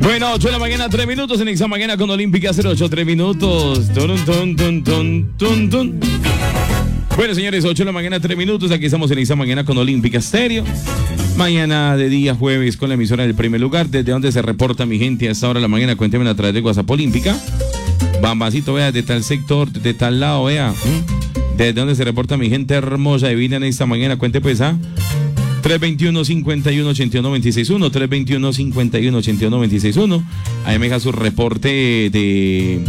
Bueno, 8 de la mañana, 3 minutos en Exa Mañana con Olímpica 08, 3 minutos. Bueno, señores, 8 de la mañana, 3 minutos. Aquí estamos en Exa Mañana con Olímpica Estéreo. Mañana de día jueves con la emisora del primer lugar. Desde donde se reporta mi gente a esta hora de la mañana, cuéntenme a través de WhatsApp Olímpica. Bambacito, vea, de tal sector, de tal lado, vea. Desde donde se reporta mi gente hermosa de vida en esta mañana, cuente pues a 321-51-81-961, 321-51-81-961. Ahí me deja su reporte de...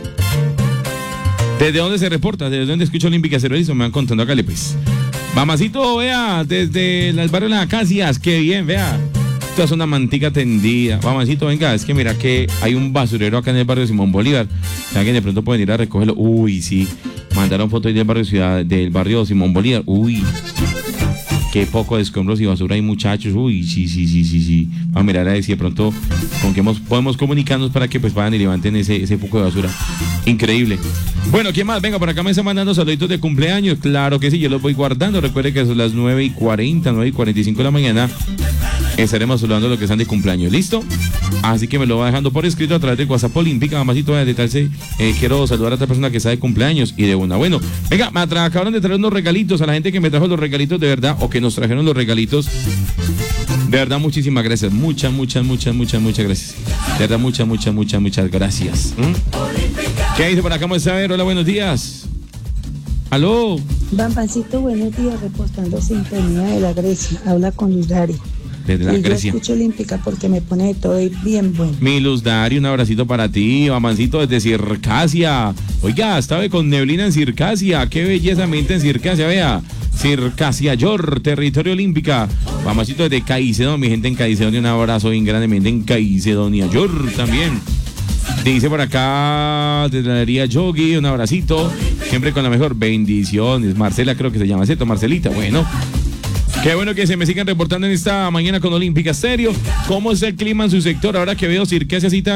¿Desde dónde se reporta? ¿Desde dónde escucha Olímpica Servicio? Me van contando acá, pues. Mamacito, vea, desde el barrio de las Acacias, qué bien, vea. Esto es una mantica tendida. Mamacito, venga, es que mira que hay un basurero acá en el barrio de Simón Bolívar. Alguien de pronto pueden ir a recogerlo. Uy, sí. Mandaron fotos del barrio del barrio Simón Bolívar. Uy. Qué poco de escombros y basura hay, muchachos. Uy, sí. Vamos a mirar a ver si de pronto con qué podemos comunicarnos para que pues vayan y levanten ese poco de basura. Increíble. Bueno, ¿quién más? Venga, por acá me están mandando saluditos de cumpleaños. Claro que sí, yo los voy guardando. Recuerde que son las 9:40, 9:45 de la mañana. Estaremos saludando a los que están de cumpleaños. ¿Listo? Así que me lo va dejando por escrito a través de WhatsApp Olímpica. Mamacito, de tal quiero saludar a otra persona que está de cumpleaños y de una. Bueno, venga, me acabaron de traer unos regalitos a la gente que me trajo los regalitos de verdad o que nos trajeron los regalitos. De verdad, muchísimas gracias. Muchas gracias. De verdad, muchas gracias. ¿Qué dice por acá? Vamos a ver. Hola, buenos días. ¿Aló? Bambancito, buenos días, reportando sintonía de la Grecia. Habla con Luz Dari. Desde la Grecia. Yo escucho Olímpica porque me pone de todo y bien bueno. Mi Luz Dari, un abracito para ti, Bambancito desde Circasia. Oiga, estaba con neblina en Circasia. Qué belleza mente en Circasia, vea. Circasia Yor, territorio Olímpica. Bambancito desde Caicedonia, mi gente en Caicedonia, un abrazo bien grande, mi gente en Caicedonia Yor también. Dice por acá, desde la galería Yogi, un abracito. Siempre con la mejor bendiciones. Marcela, creo que se llama, ¿cierto? Marcelita, bueno. Qué bueno que se me sigan reportando en esta mañana con Olímpica Estéreo. ¿Cómo es el clima en su sector? Ahora que veo Circasia así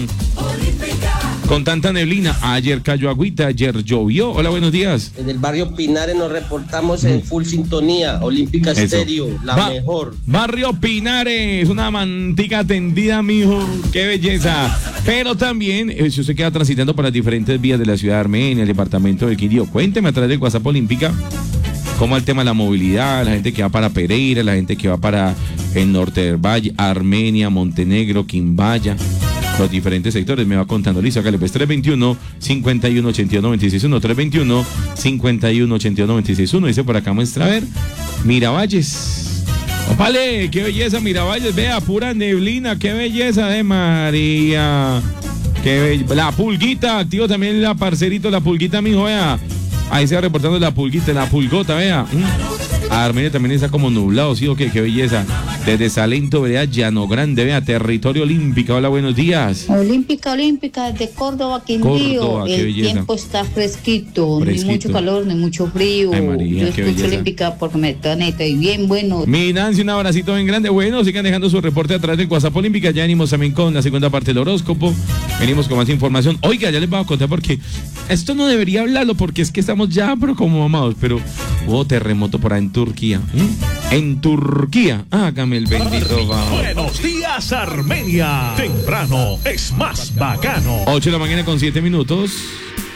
con tanta neblina. Ayer cayó agüita, ayer llovió. Hola, buenos días. En el barrio Pinares nos reportamos en full sintonía. Olímpica Estéreo, la mejor. Barrio Pinares, una mantica tendida, mijo. Qué belleza. Pero también, si usted queda transitando por las diferentes vías de la ciudad de Armenia, el departamento del Quindío, cuénteme a través del WhatsApp Olímpica cómo el tema de la movilidad, la gente que va para Pereira, la gente que va para el norte del Valle, Armenia, Montenegro, Quimbaya, los diferentes sectores, me va contando. Listo, acá le pues 321-51-82-961, 321-51-82-961, dice por acá, muestra a ver, Miravalles. ¡Opale! ¡Qué belleza, Miravalles! Vea, pura neblina, qué belleza de María. La pulguita, activo también la parcerito, la pulguita, mijo, vea. Ahí se va reportando la pulguita, la pulgota, vea. Armenia también está como nublado, sí, ok, qué belleza. Desde Salento, vereda Llano Grande, vea, territorio Olímpica. Hola, buenos días. Olímpica, desde Córdoba, Quindío. Córdoba, el tiempo está fresquito, ni mucho calor, ni mucho frío. Ay, María, yo escucho Olímpica porque me conecta y bien bueno. Mi Nancy, un abracito bien grande. Bueno, sigan dejando su reporte a través de WhatsApp Olímpica. Ya venimos también con la segunda parte del horóscopo. Venimos con más información. Oiga, ya les voy a contar porque esto no debería hablarlo porque es que estamos ya, pero como mamados. Pero hubo terremoto por ahí en Turquía. En Turquía. Hágame el bendito favor. Buenos días, Armenia. Temprano es más bacano. 8 de la mañana con 7 minutos.